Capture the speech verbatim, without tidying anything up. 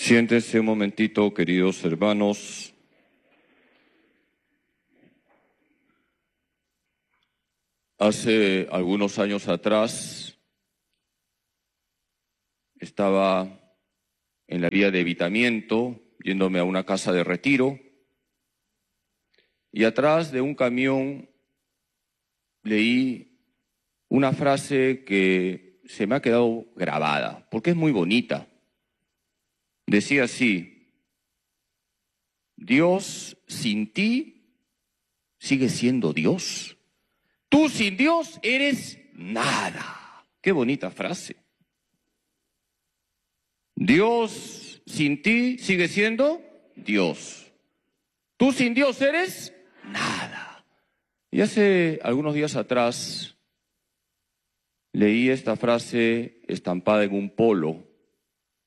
Siéntense un momentito, queridos hermanos. Hace algunos años atrás estaba en la vía de evitamiento, yéndome a una casa de retiro, y atrás de un camión leí una frase que se me ha quedado grabada, porque es muy bonita. Decía así: Dios sin ti sigue siendo Dios. Tú sin Dios eres nada. Qué bonita frase. Dios sin ti sigue siendo Dios. Tú sin Dios eres nada. Y hace algunos días atrás leí esta frase estampada en un polo